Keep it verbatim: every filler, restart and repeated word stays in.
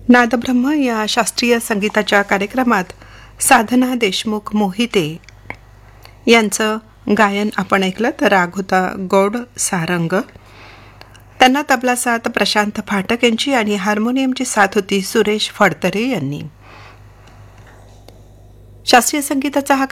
नादब्रह्म या शास्त्रीय संगीताच्या कार्यक्रमात साधना देशमुख मोहिते यांचं गायन आपण ऐकलं. तर राग होता गौड सारंग. त्यांना तबला साथ प्रशांत फाटक यांची आणि हार्मोनियमची साथ होती सुरेश फडतरे यांनी. शास्त्रीय संगीताचा हा